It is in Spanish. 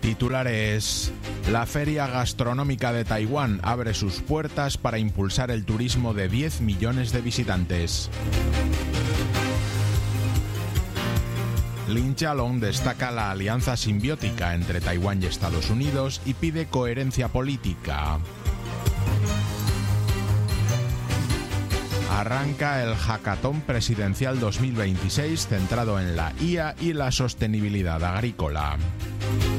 Titulares: la Feria Gastronómica de Taiwán abre sus puertas para impulsar el turismo de 10 millones de visitantes. Lin Chalong destaca la alianza simbiótica entre Taiwán y Estados Unidos y pide coherencia política. Arranca el Hackathon Presidencial 2026 centrado en la IA y la sostenibilidad agrícola.